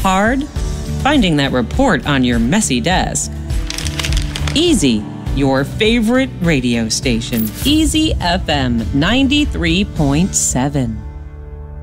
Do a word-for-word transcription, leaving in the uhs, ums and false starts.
Hard? Finding that report on your messy desk. Easy, your favorite radio station. Easy F M ninety-three point seven.